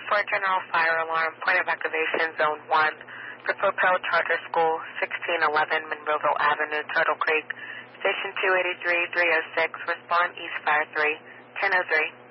4 General Fire Alarm, point of activation, Zone 1, for Propel Charter School, 1611 Monroeville Avenue, Turtle Creek, Station 283-306, respond East Fire 3, 1003.